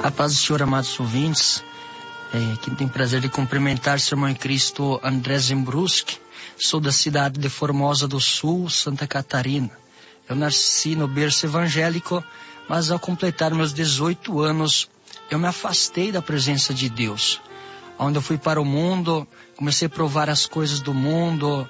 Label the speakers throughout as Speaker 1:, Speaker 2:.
Speaker 1: A paz do Senhor, amados ouvintes. Quem tem prazer de cumprimentar seu irmão em Cristo, André Zembruski. Sou da cidade de Formosa do Sul, Santa Catarina. Eu nasci no berço evangélico, mas ao completar meus 18 anos, eu me afastei da presença de Deus. Onde eu fui para o mundo, comecei a provar as coisas do mundo,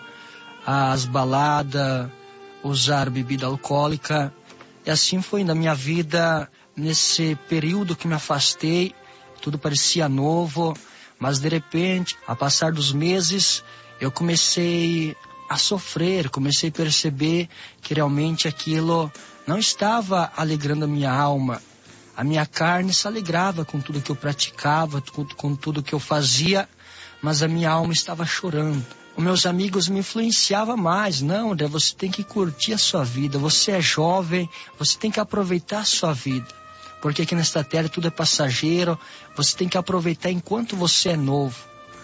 Speaker 1: as baladas, usar bebida alcoólica. E assim foi na minha vida, nesse período que me afastei, tudo parecia novo, mas de repente, a passar dos meses, eu comecei a sofrer, comecei a perceber que realmente aquilo não estava alegrando a minha alma. A minha carne se alegrava com tudo que eu praticava, com tudo que eu fazia, mas a minha alma estava chorando. Os meus amigos me influenciavam mais. Não, André, você tem que curtir a sua vida. Você é jovem, você tem que aproveitar a sua vida. Porque aqui nesta terra tudo é passageiro, você tem que aproveitar enquanto você é novo.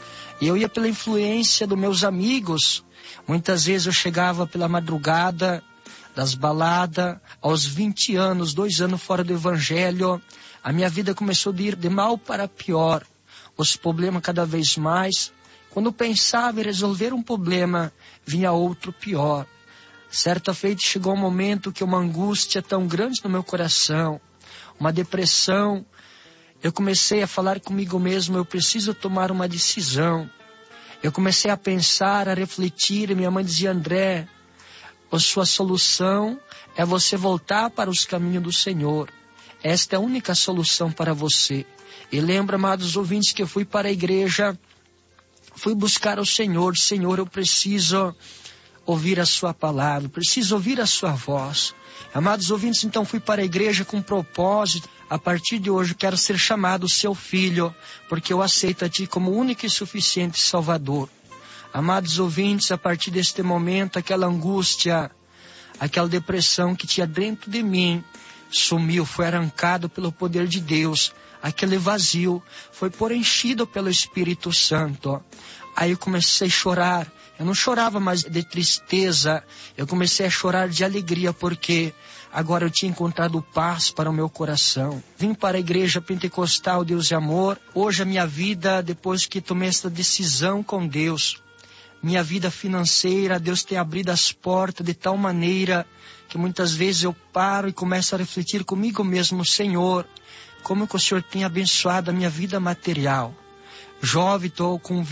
Speaker 1: E eu ia pela influência dos meus amigos. Muitas vezes eu chegava pela madrugada das baladas, aos 20 anos, 2 anos fora do evangelho, a minha vida começou a ir de mal para pior. Os problemas cada vez mais. Quando eu pensava em resolver um problema, vinha outro pior. Certa feita chegou um momento que uma angústia tão grande no meu coração, uma depressão. Eu comecei a falar comigo mesmo, eu preciso tomar uma decisão. Eu comecei a pensar, a refletir, e minha mãe dizia: André, a sua solução é você voltar para os caminhos do Senhor. Esta é a única solução para você. E lembra, amados ouvintes, que eu fui para a igreja, fui buscar o Senhor. Senhor, eu preciso ouvir a sua palavra, preciso ouvir a sua voz. Amados ouvintes, então fui para a igreja com um propósito. A partir de hoje quero ser chamado seu filho, porque eu aceito a ti como único e suficiente Salvador. Amados ouvintes, a partir deste momento, aquela angústia, aquela depressão que tinha dentro de mim, sumiu, foi arrancado pelo poder de Deus. Aquele vazio foi preenchido pelo Espírito Santo. Aí eu comecei a chorar. Eu não chorava mais de tristeza, eu comecei a chorar de alegria, porque agora eu tinha encontrado paz para o meu coração. Vim para a igreja pentecostal Deus e Amor. Hoje a minha vida, depois que tomei essa decisão com Deus, minha vida financeira, Deus tem abrido as portas de tal maneira que muitas vezes eu paro e começo a refletir comigo mesmo: Senhor, como que o Senhor tem abençoado a minha vida material. Jovem, estou com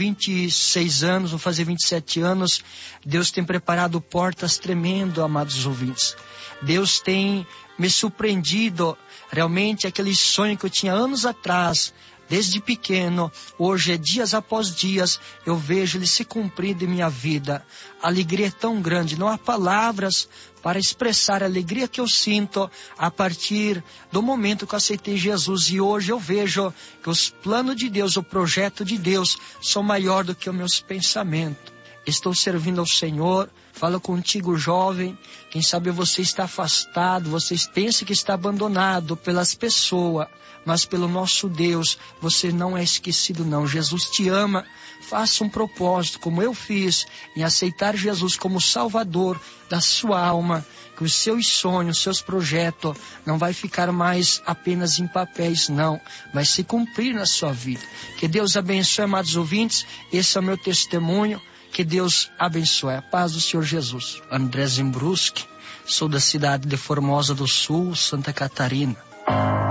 Speaker 1: 26 anos, vou fazer 27 anos. Deus tem preparado portas tremendas, amados ouvintes. Deus tem me surpreendido. Realmente, aquele sonho que eu tinha anos atrás, desde pequeno, hoje, dias após dias, eu vejo ele se cumprir em minha vida. A alegria é tão grande, não há palavras para expressar a alegria que eu sinto a partir do momento que eu aceitei Jesus. E hoje eu vejo que os planos de Deus, o projeto de Deus, são maior do que os meus pensamentos. Estou servindo ao Senhor. Falo contigo, jovem. Quem sabe você está afastado, você pensa que está abandonado pelas pessoas, mas pelo nosso Deus, você não é esquecido não. Jesus te ama. Faça um propósito, como eu fiz, em aceitar Jesus como Salvador da sua alma, que os seus sonhos, os seus projetos não vai ficar mais apenas em papéis, não. Vai se cumprir na sua vida. Que Deus abençoe, amados ouvintes. Esse é o meu testemunho. Que Deus abençoe. A paz do Senhor Jesus. André Zembruski, sou da cidade de Formosa do Sul, Santa Catarina.